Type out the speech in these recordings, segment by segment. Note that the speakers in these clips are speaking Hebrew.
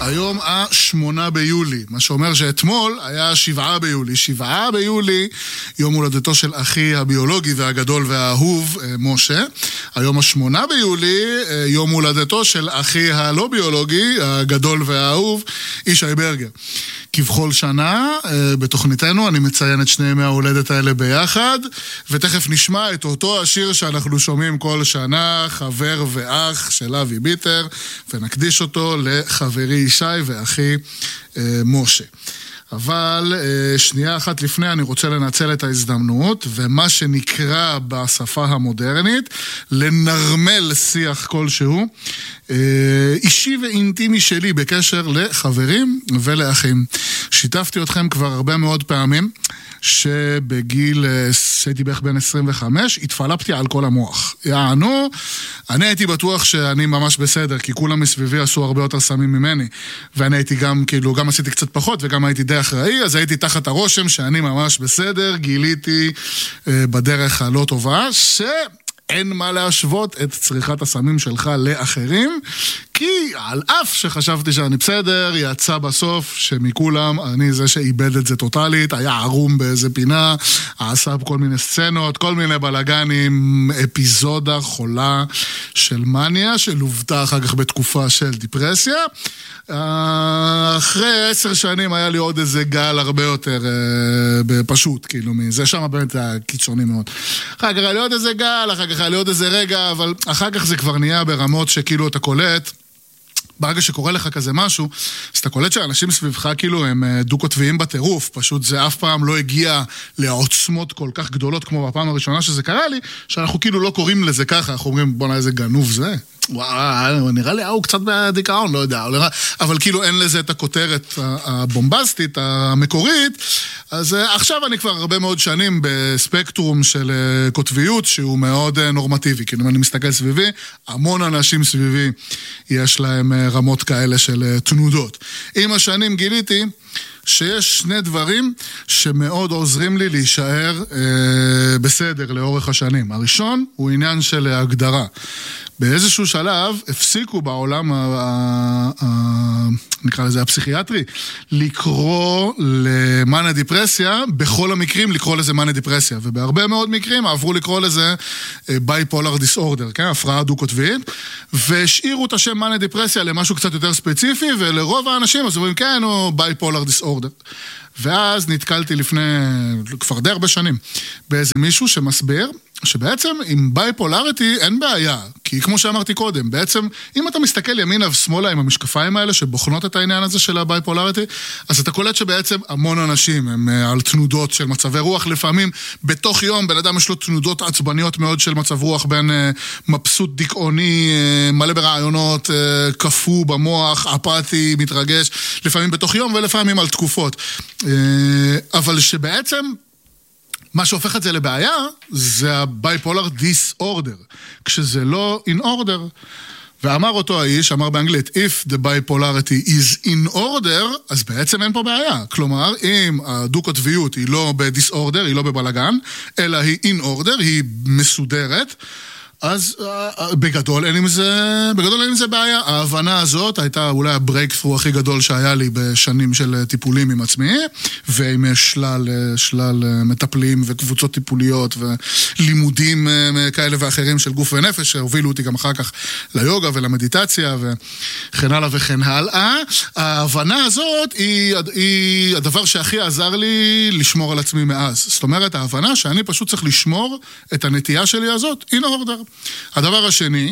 היום 8 ביולי, מה שאומר שאתמול היה 7 ביולי. 7 ביולי, יום הולדתו של אחי הביולוגי והגדול והאהוב, משה. היום 8 ביולי, יום הולדתו של אחי הלא ביולוגי, הגדול והאהוב, ישי ברגר. כבכל שנה, בתוכניתנו, אני מציין את שני ימי ההולדת האלה ביחד, ותכף נשמע את אותו השיר שאנחנו שומעים כל שנה, חבר ואח של אבי ביטר, ונקדיש אותו לחברי ישי ואחי משה. אבל שנייה אחת לפני אני רוצה לנצל את ההזדמנות, ומה שנקרא בשפה המודרנית, לנרמל שיח כלשהו, אישי ואינטימי שלי בקשר לחברים ולאחים. שיתפתי אתכם כבר הרבה מאוד פעמים, שבגיל, שהייתי בערך בין 25, התפלפתי על כל המוח. יענו, אני הייתי בטוח שאני ממש בסדר, כי כולם מסביבי עשו הרבה יותר סמים ממני, ואני הייתי גם, כאילו, גם עשיתי קצת פחות, וגם הייתי די אחראי, אז הייתי תחת הרושם שאני ממש בסדר, גיליתי בדרך הלא טובה, אין מה להשוות את צריכת הסמים שלך לאחרים, כי על אף שחשבתי שאני בסדר, יצא בסוף שמכולם אני זה שאיבד את זה טוטלית, היה ערום באיזה פינה, עשה כל מיני סצנות, כל מיני בלגנים, אפיזודה חולה של מניה, שלובטה אחר כך בתקופה של דיפרסיה. אחרי 10 שנים היה לי עוד איזה גל הרבה יותר פשוט, כאילו, זה שם באמת היה קיצוני מאוד. אחר כך היה לי עוד איזה גל, אחר כך היה לי עוד איזה רגע, אבל אחר כך זה כבר נהיה ברמות שכאילו אתה קולט, ברגע שקורה לך כזה משהו, אז אתה קולט שהאנשים סביבך כאילו הם דו-קוטביים בטירוף, פשוט זה אף פעם לא הגיע לעוצמות כל כך גדולות כמו בפעם הראשונה שזה קרה לי, שאנחנו כאילו לא קוראים לזה ככה, אנחנו אומרים בוא איזה גנוב זה, וואו, נראה לי הוא קצת בדיכאון, לא יודע, אבל כאילו אין לזה את הכותרת הבומבסטית, המקורית, אז עכשיו אני כבר הרבה מאוד שנים בספקטרום של כותביות שהוא מאוד נורמטיבי, כאילו אם אני מסתכל סביבי, המון אנשים סביבי יש להם רמות כאלה של תנודות. עם השנים גיליתי שיש שני דברים שמאוד עוזרים לי להישאר בסדר לאורך השנים. הראשון הוא עניין של הגדרה. באיזשהו שלב הפסיקו בעולם נקרא לזה הפסיכיאטרי, לקרוא למאניה דיפרסיה, בכל המקרים לקרוא לזה מאניה דיפרסיה, ובהרבה מאוד מקרים עברו לקרוא לזה bipolar disorder, כן? הפרעה דו-קוטבית, והשאירו את השם מאניה דיפרסיה למשהו קצת יותר ספציפי, ולרוב האנשים אז אומרים, כן, הוא bipolar disorder. ואז נתקלתי לפני כבר די הרבה שנים באיזה מישהו שמסביר שבעצם עם בייפולריטי אין בעיה, כי כמו שאמרתי קודם, בעצם אם אתה מסתכל ימינה ושמאלה עם המשקפיים האלה שבוחנות את העניין הזה של הבייפולריטי, אז אתה קולט שבעצם המון אנשים הם על תנודות של מצבי רוח, לפעמים בתוך יום בן אדם יש לו תנודות עצבניות מאוד של מצב רוח, בין מבסוט דיכאוני, מלא ברעיונות, קפוא במוח, אפאתי, מתרגש, לפעמים בתוך יום ולפעמים על תקופות. אבל שבעצם מה שהופך את זה לבעיה, זה ה-bipolar disorder, כשזה לא in order. ואמר אותו האיש, אמר באנגלית, if the bipolarity is in order, אז בעצם אין פה בעיה. כלומר, אם הדו-קוטביות היא לא ב-disorder, היא לא בבלגן, אלא היא in order, היא מסודרת, אז בגדול אין עם זה בעיה. ההבנה הזאת הייתה אולי הברייקת'רו הכי גדול שהיה לי בשנים של טיפולים עם עצמי, ועם שלל מטפלים וקבוצות טיפוליות ולימודים כאלה ואחרים של גוף ונפש, שהובילו אותי גם אחר כך ליוגה ולמדיטציה וכן הלאה וכן הלאה. ההבנה הזאת היא הדבר שהכי עזר לי לשמור על עצמי מאז. זאת אומרת, ההבנה שאני פשוט צריך לשמור את הנטייה שלי הזאת, in order. הדבר השני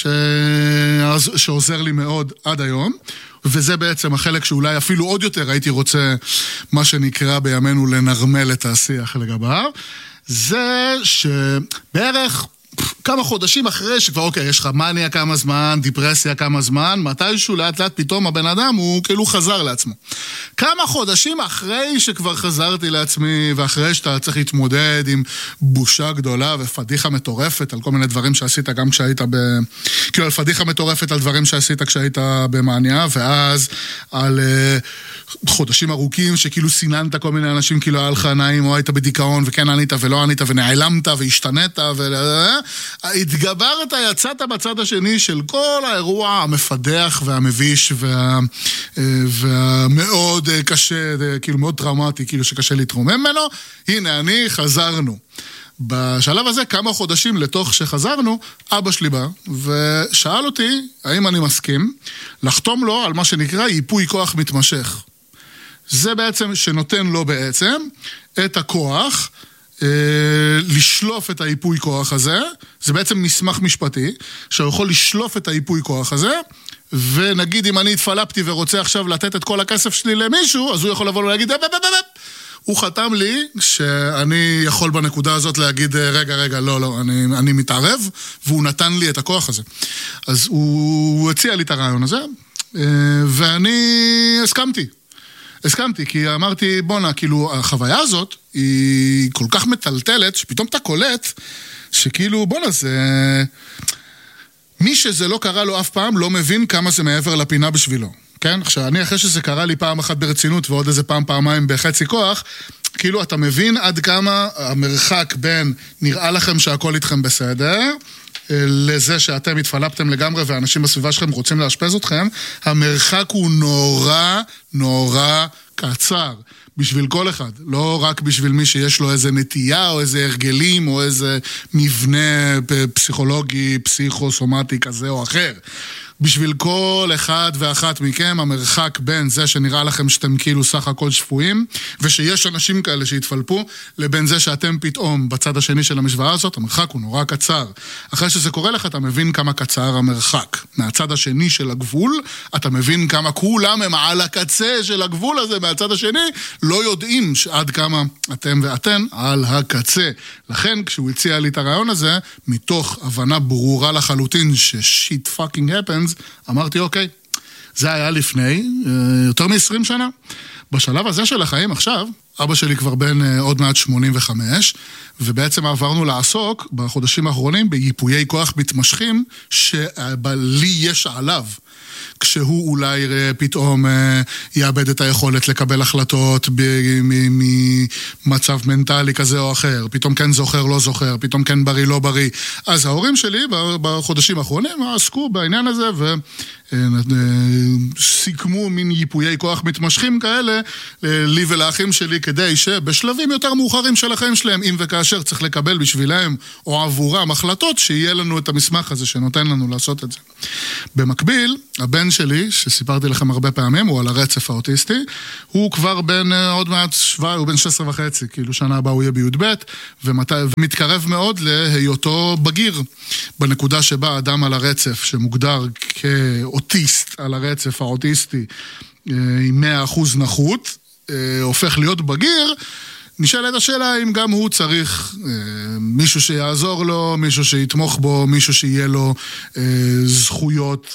שעוזר לי מאוד עד היום, וזה בעצם החלק שאולי אפילו עוד יותר הייתי רוצה מה שנקרא בימינו לנרמל את השיח לגביו, זה שבערך כמה חודשים אחרי שכבר אוקיי, יש לך מניה כמה זמן, דיפרסיה כמה זמן, מתישהו לאט לאט פתאום הבן אדם הוא כאילו חזר לעצמו. כמה חודשים אחרי שכבר חזרתי לעצמי, ואחרי שאתה צריך להתמודד עם בושה גדולה ופדיחה מטורפת על כל מיני דברים שעשית גם כשהיית כאילו על פדיחה מטורפת על דברים שעשית כשהיית במניה, ואז על חודשים ארוכים שכאילו סיננת כל מיני אנשים, כאילו היה לך נעים או היית בדיכאון וכן ענית ולא ענית ונעלמת והשתנית התגברת, יצאת בצד השני של כל האירוע המפדח והמביש והמאוד קשה, כאילו מאוד טראומטי, כאילו שקשה להתרומם ממנו. הנה, חזרנו. בשלב הזה, כמה חודשים לתוך שחזרנו, אבא שלי בא ושאל אותי האם אני מסכים לחתום לו על מה שנקרא ייפוי כוח מתמשך. זה בעצם שנותן לו בעצם את הכוח לשלוף את הייפוי כוח הזה. זה בעצם מסמך משפטי שהוא יכול לשלוף את הייפוי כוח הזה, ונגיד אם אני התפלפתי ורוצה עכשיו לתת את כל הכסף שלי למישהו, אז הוא יכול לבוא ולהגיד הוא חתם לי שאני יכול בנקודה הזאת להגיד רגע, לא, אני מתערב, והוא נתן לי את הכוח הזה. אז הוא הציע לי את הרעיון הזה, ואני הסכמתי, כי אמרתי, בונה, כאילו, החוויה הזאת היא כל כך מטלטלת, שפתאום אתה קולט, שכאילו, בונה, זה... מי שזה לא קרה לו אף פעם, לא מבין כמה זה מעבר לפינה בשבילו. כן? עכשיו, אני אחרי שזה קרה לי פעם אחת ברצינות, ועוד איזה פעמיים בחצי כוח, כאילו, אתה מבין עד כמה המרחק בין נראה לכם שהכל איתכם בסדר, לזה שאתם התפלפתם לגמרי ואנשים בסביבה שלכם רוצים להשפז אתכם, המרחק הוא נורא קצר. בשביל כל אחד, לא רק בשביל מי שיש לו איזה נטייה או איזה הרגלים או איזה מבנה פסיכולוגי, פסיכוסומטי כזה או אחר. בשביל כל אחד ואחת מכם, המרחק בין זה שנראה לכם שאתם כאילו סך הכל שפויים, ושיש אנשים כאלה שהתפלפו, לבין זה שאתם פתאום בצד השני של המשוואה הזאת, המרחק הוא נורא קצר. אחרי שזה קורה לך, אתה מבין כמה קצר המרחק. מהצד השני של הגבול, אתה מבין כמה כולם הם על הקצה של הגבול הזה, מהצד השני, לא יודעים שעד כמה אתם ואתן על הקצה. לכן, כשהוא הציע לי את הרעיון הזה, מתוך הבנה ברורה לחלוטין ש-shit fucking happens, אמרתי, אוקיי, זה היה לפני יותר מ-20 שנה. בשלב הזה של החיים עכשיו, אבא שלי כבר בן עוד מעט 85, ובעצם עברנו לעסוק בחודשים האחרונים בייפויי כוח מתמשכים שלי יש עליו. כשהוא אולי פתאום יאבד את היכולת לקבל החלטות ממצב מנטלי כזה או אחר, פתאום כן זוכר, לא זוכר, פתאום כן בריא, לא בריא. אז ההורים שלי בחודשים האחרונים עסקו בעניין הזה וסיכמו מין ייפויי כוח מתמשכים כאלה לי ולאחים שלי, כדי שבשלבים יותר מאוחרים של החיים שלהם, אם וכאשר צריך לקבל בשבילהם או עבורם החלטות, שיהיה לנו את המסמך הזה שנותן לנו לעשות את זה. במקביל, הבן שלי, שסיפרתי לכם הרבה פעמים, הוא על הרצף האוטיסטי, הוא כבר בן עוד מעט הוא בן 16 וחצי, כאילו שנה הבאה הוא יהיה בי"ב, ומתקרב מאוד להיותו בגיר, בנקודה שבה אדם על הרצף, שמוגדר כאוטיסט על הרצף האוטיסטי, עם 100% נכות, הופך להיות בגיר. נשאלת השאלה אם גם הוא צריך מישהו שיעזור לו, מישהו שיתמוך בו, מישהו שיהיה לו זכויות,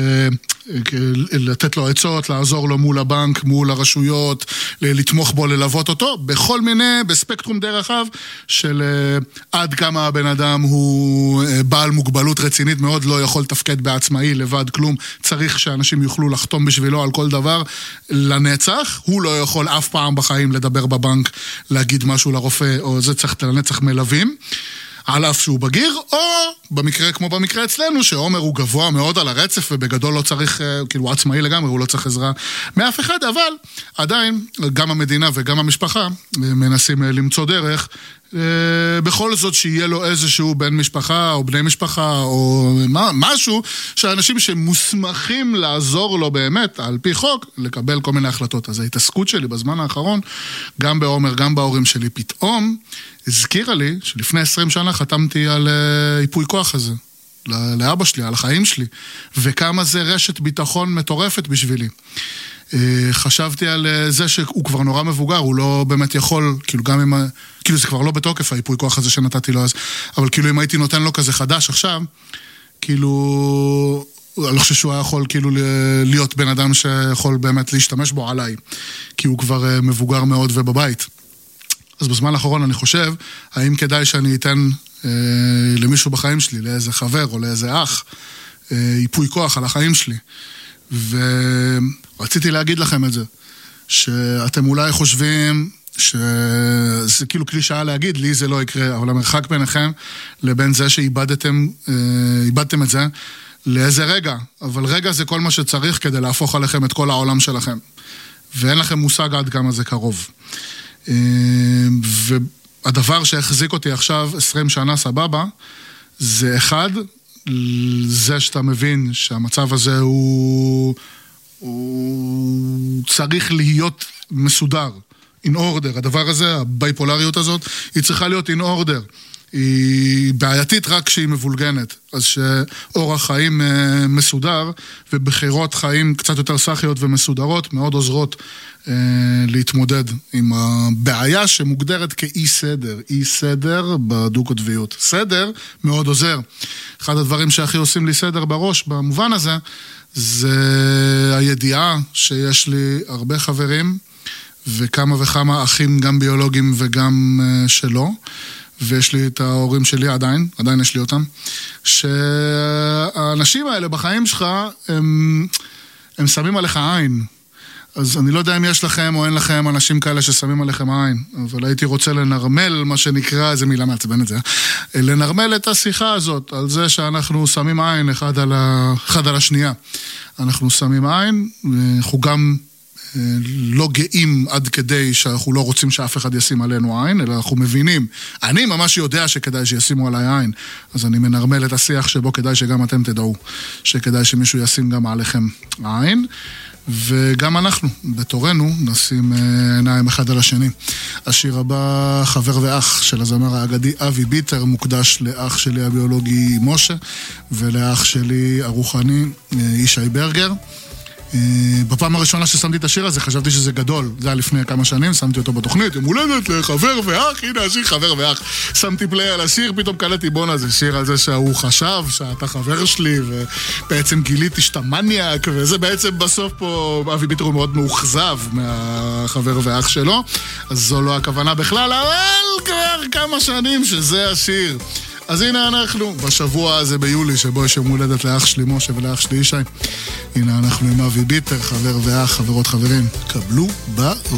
לתת לו עצות, לעזור לו מול הבנק, מול הרשויות, לתמוך בו, ללוות אותו, בכל מיני, בספקטרום די רחב של עד כמה הבן אדם הוא בעל מוגבלות רצינית מאוד, לא יכול לתפקד בעצמאי, לבד, כלום, צריך שאנשים יוכלו לחתום בשבילו על כל דבר לנצח, הוא לא יכול אף פעם בחיים לדבר בבנק, להגיד משהו לרופא, או זה צריך לנצח מלווים, על אף שהוא בגיר, או במקרה, כמו במקרה אצלנו, שעומר הוא גבוה מאוד על הרצף, ובגדול לא צריך, כאילו הוא עצמאי לגמרי, הוא לא צריך עזרה מאף אחד, אבל עדיין, גם המדינה וגם המשפחה מנסים למצוא דרך, בכל זאת שיהיה לו איזשהו בן משפחה, או בני משפחה, או משהו, שאנשים שמוסמכים לעזור לו באמת, על פי חוק, לקבל כל מיני החלטות. אז ההתעסקות שלי בזמן האחרון, גם בעומר, גם בהורים שלי, פתאום הזכירה לי שלפני 20 שנה חתמתי על ייפוי כוח הזה, לאבא שלי, על החיים שלי, וכמה זה רשת ביטחון מטורפת בשבילי. חשבתי על זה שהוא כבר נורא מבוגר, הוא לא באמת יכול, כאילו גם אם, כאילו זה כבר לא בתוקף היפוי כוח הזה שנתתי לו אז, אבל כאילו אם הייתי נותן לו כזה חדש עכשיו, כאילו, אני לא חושב שהוא היה יכול כאילו להיות בן אדם שיכול באמת להשתמש בו עליי, כי הוא כבר מבוגר מאוד ובבית. אז בזמן האחרון אני חושב, האם כדאי שאני אתן למישהו בחיים שלי, לאיזה חבר או לאיזה אח, ייפוי כוח על החיים שלי. ורציתי להגיד לכם את זה, שאתם אולי חושבים שזה כאילו קלישאה להגיד, לי זה לא יקרה, אבל המרחק ביניכם לבין זה שאיבדתם את זה, לאיזה רגע, אבל רגע זה כל מה שצריך כדי להפוך עליכם את כל העולם שלכם, ואין לכם מושג עד כמה זה קרוב. והדבר שהחזיק אותי עכשיו 20 שנה סבבה, זה אחד, זה שאתה מבין שהמצב הזה הוא צריך להיות מסודר, in order, הדבר הזה, הבייפולריות הזאת, היא צריכה להיות in order. היא בעייתית רק כשהיא מבולגנת, אז שאורח חיים מסודר ובחירות חיים קצת יותר סחיות ומסודרות מאוד עוזרות להתמודד עם הבעיה שמוגדרת כאי סדר, אי סדר בדו-קוטביות. סדר מאוד עוזר. אחד הדברים שהכי עושים לי סדר בראש במובן הזה, זה הידיעה שיש לי הרבה חברים וכמה וכמה אחים גם ביולוגיים וגם שלא, ויש לי את ההורים שלי עדיין יש לי אותם, שהאנשים האלה בחיים שלך, הם שמים עליך עין. אז אני לא יודע אם יש לכם או אין לכם אנשים כאלה ששמים עליכם עין, אבל הייתי רוצה לנרמל, מה שנקרא, איזה מילה מעצבן את זה, לנרמל את השיחה הזאת, על זה שאנחנו שמים עין אחד על השנייה. אנחנו שמים עין, אנחנו גם לא גאים עד כדי שאנחנו לא רוצים שאף אחד ישים עלינו עין, אלא אנחנו מבינים, אני ממש יודע שכדאי שישימו עליי עין, אז אני מנרמל את השיח שבו כדאי שגם אתם תדעו, שכדאי שמישהו ישים גם עליכם עין, וגם אנחנו, בתורנו, נשים עיניים אחד על השני. השיר הבא, חבר ואח של הזמר האגדי אבי ביטר, מוקדש לאח שלי הביולוגי משה, ולאח שלי הרוחני ישי ברגר. בפעם הראשונה ששמתי את השיר הזה, חשבתי שזה גדול. זה היה לפני כמה שנים, שמתי אותו בתוכנית, יום הולדת לחבר ואח, הנה השיר חבר ואח. שמתי פליי על השיר, פתאום קלטתי, בונה, זה שיר על זה שהוא חשב שאתה חבר שלי, ובעצם גיליתי שאתה מניאק, וזה בעצם בסוף פה, אבי ביטר הוא מאוד מאוכזב מהחבר ואח שלו, אז זו לא הכוונה בכלל, אבל כבר כמה שנים שזה השיר. אז הנה אנחנו, בשבוע הזה ביולי, שבו יש יום הולדת לאח שלי משה ולאח שלי ישי. הנה אנחנו עם אבי ביטר, חבר ואח, חברות חברים. קבלו בראש.